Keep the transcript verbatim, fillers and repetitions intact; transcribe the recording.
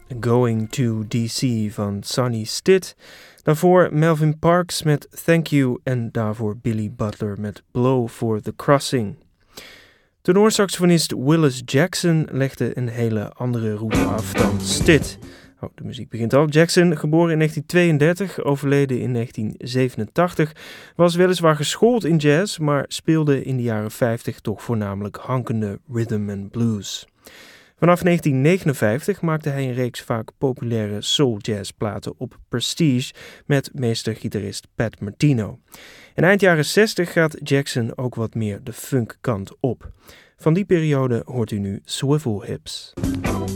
Going to D C van Sonny Stitt. Daarvoor Melvin Parks met Thank You en daarvoor Billy Butler met Blow for the Crossing. Tenorsaxofonist Willis Jackson legde een hele andere route af dan Stitt. Oh, de muziek begint al. Jackson, geboren in negentien tweeëndertig, overleden in negentien zevenentachtig, was weliswaar geschoold in jazz, maar speelde in de jaren vijftig toch voornamelijk hankende rhythm and blues. Vanaf negentien negenenvijftig maakte hij een reeks vaak populaire soul-jazz-platen op Prestige met meester-gitarist Pat Martino. En eind jaren zestig gaat Jackson ook wat meer de funk-kant op. Van die periode hoort u nu Swivel Hips.